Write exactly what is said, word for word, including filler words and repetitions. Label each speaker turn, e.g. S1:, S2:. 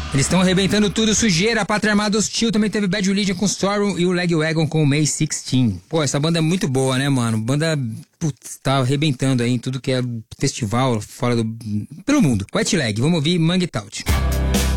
S1: Eles estão arrebentando tudo, Sujeira, Pátria Armada Hostil, também teve Bad Religion com Storm e o Lagwagon com o May dezesseis. Pô, essa banda é muito boa, né, mano? Banda, putz, tá arrebentando aí em tudo que é festival fora do... pelo mundo. Wet Leg, vamos ouvir Mangue Tout.